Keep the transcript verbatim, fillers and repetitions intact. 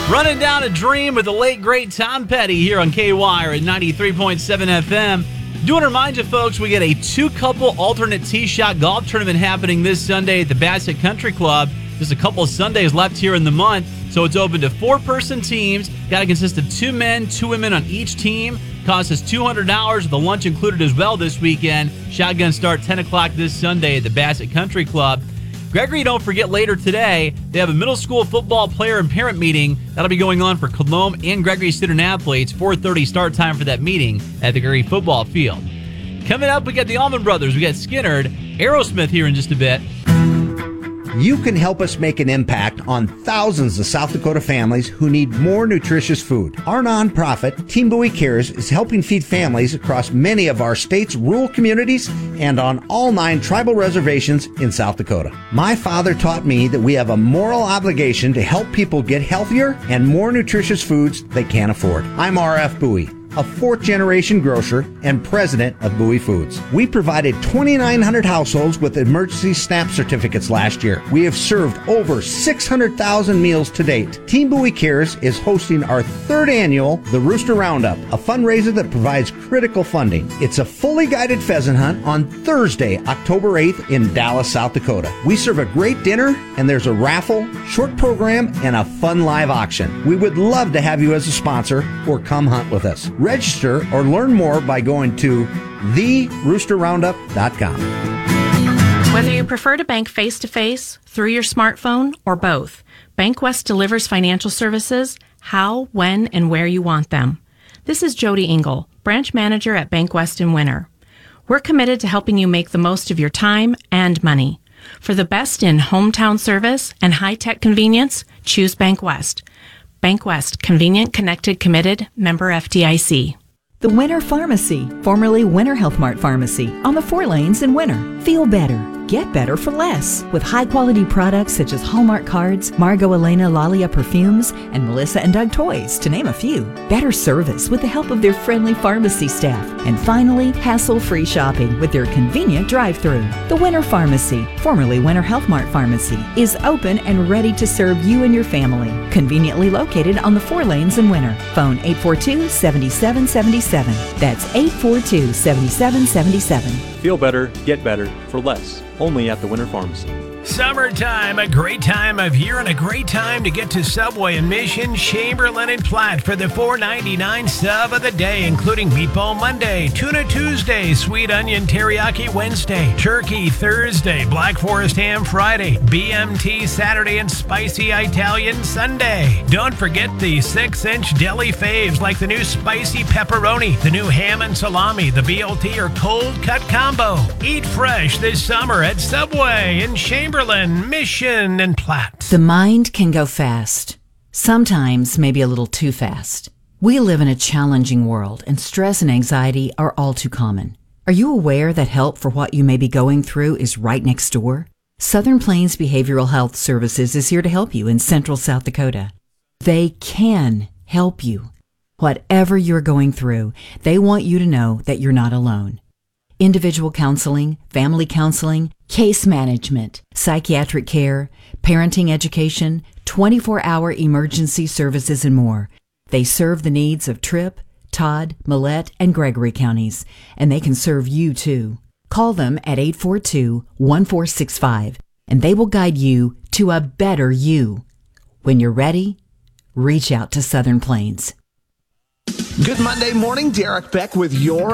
Running down a dream with the late, great Tom Petty here on K Y R at ninety-three point seven F M. Do want to remind you, folks, we got a two-couple alternate tee shot golf tournament happening this Sunday at the Bassett Country Club. Just a couple of Sundays left here in the month, so it's open to four-person teams. Got to consist of two men, two women on each team. Costs us two hundred dollars with the lunch included as well this weekend. Shotgun start ten o'clock this Sunday at the Bassett Country Club. Gregory, don't forget, later today, they have a middle school football player and parent meeting. That'll be going on for Colomb and Gregory student athletes. four thirty start time for that meeting at the Gregory football field. Coming up, we got the Allman Brothers. We got Skinnerd, Aerosmith here in just a bit. You can help us make an impact on thousands of South Dakota families who need more nutritious food. Our nonprofit, Team Bowie Cares, is helping feed families across many of our state's rural communities and on all nine tribal reservations in South Dakota. My father taught me that we have a moral obligation to help people get healthier and more nutritious foods they can't afford. I'm R F Bowie, a fourth-generation grocer and president of Bowie Foods. We provided twenty-nine hundred households with emergency SNAP certificates last year. We have served over six hundred thousand meals to date. Team Bowie Cares is hosting our third annual The Rooster Roundup, a fundraiser that provides critical funding. It's a fully guided pheasant hunt on Thursday, October eighth in Dallas, South Dakota. We serve a great dinner, and there's a raffle, short program, and a fun live auction. We would love to have you as a sponsor or come hunt with us. Register or learn more by going to the rooster roundup dot com. Whether you prefer to bank face-to-face, through your smartphone, or both, BankWest delivers financial services how, when, and where you want them. This is Jody Engel, branch manager at BankWest in Winter. We're committed to helping you make the most of your time and money. For the best in hometown service and high-tech convenience, choose BankWest. BankWest, convenient, connected, committed, member F D I C. The Winter Pharmacy, formerly Winter Health Mart Pharmacy, on the four lanes in Winter. Feel better. Get better for less with high-quality products such as Hallmark cards, Margot Elena Lalia perfumes, and Melissa and Doug toys, to name a few. Better service with the help of their friendly pharmacy staff. And finally, hassle-free shopping with their convenient drive-thru. The Winter Pharmacy, formerly Winter Health Mart Pharmacy, is open and ready to serve you and your family. Conveniently located on the four lanes in Winter. Phone eight four two, seven seven seven seven. That's eight four two, seven seven seven seven. Feel better, get better for less. Only at the Winter Pharmacy. Summertime, a great time of year and a great time to get to Subway in Mission, Chamberlain, and Platte for the four ninety-nine sub of the day, including Meatball Monday, Tuna Tuesday, Sweet Onion Teriyaki Wednesday, Turkey Thursday, Black Forest Ham Friday, B M T Saturday, and Spicy Italian Sunday. Don't forget the six-inch deli faves like the new Spicy Pepperoni, the new Ham and Salami, the B L T or Cold Cut Combo. Eat fresh this summer at Subway in Chamberlain, Mission, and Platte. The mind can go fast. Sometimes maybe a little too fast. We live in a challenging world, and stress and anxiety are all too common. Are you aware that help for what you may be going through is right next door? Southern Plains Behavioral Health Services is here to help you in Central South Dakota. They can help you. Whatever you're going through, they want you to know that you're not alone. Individual counseling, family counseling, case management, psychiatric care, parenting education, twenty-four hour emergency services, and more. They serve the needs of Tripp, Todd, Millette, and Gregory counties, and they can serve you too. Call them at eight four two, one four six five, and they will guide you to a better you. When you're ready, reach out to Southern Plains. Good Monday morning, Derek Beck with your